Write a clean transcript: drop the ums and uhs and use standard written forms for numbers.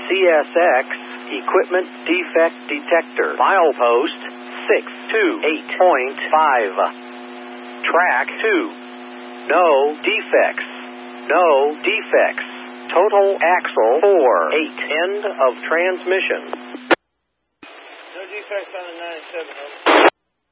CSX Equipment Defect Detector. Milepost 628.5. Track 2. No defects. No defects. Total axle 4-8. End of transmission. No defects on the 97.